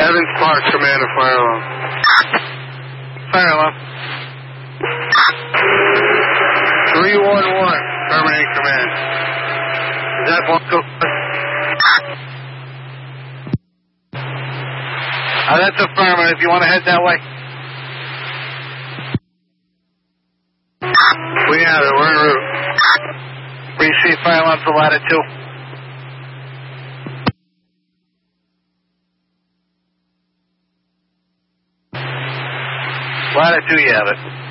Evans Park, command of fire alarm. Fire alarm. 311, terminate command. Is that Blanco? That's affirmative. You want to head that way? We have it. We're en route. Receive fire alarm for latitude. Latitude, you have it.